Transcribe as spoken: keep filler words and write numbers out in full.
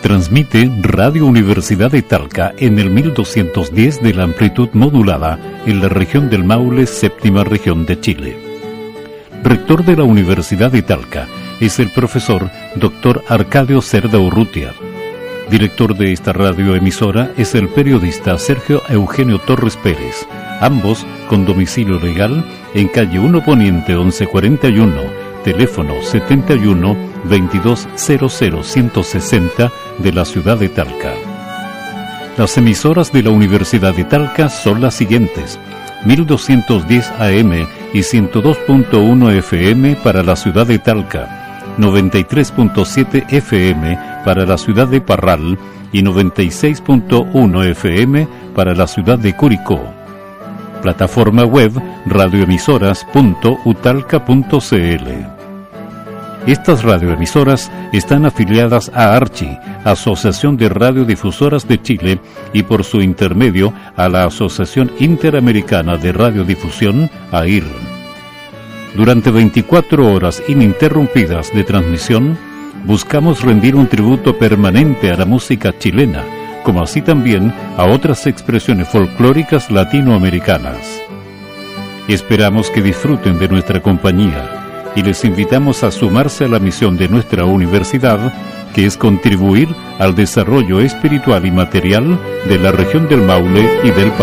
Transmite Radio Universidad de Talca en el mil doscientos diez de la amplitud modulada en la región del Maule, séptima región de Chile. Rector de la Universidad de Talca es el profesor doctor Arcadio Cerda Urrutia. Director de esta radioemisora es el periodista Sergio Eugenio Torres Pérez, ambos con domicilio legal en calle uno Poniente once cuarenta y uno, teléfono setenta y uno, veintidós cero cero, ciento sesenta de la ciudad de Talca. Las emisoras de la Universidad de Talca son las siguientes: mil doscientos diez A M y ciento dos punto uno F M para la ciudad de Talca, noventa y tres punto siete F M para la ciudad de Parral y noventa y seis punto uno F M para la ciudad de Curicó. Plataforma web radioemisoras punto utalca punto c l. Estas radioemisoras están afiliadas a ARCHI, Asociación de Radiodifusoras de Chile, y por su intermedio a la Asociación Interamericana de Radiodifusión, A I R. Durante veinticuatro horas ininterrumpidas de transmisión, buscamos rendir un tributo permanente a la música chilena, como así también a otras expresiones folclóricas latinoamericanas. Esperamos que disfruten de nuestra compañía y les invitamos a sumarse a la misión de nuestra universidad, que es contribuir al desarrollo espiritual y material de la región del Maule y del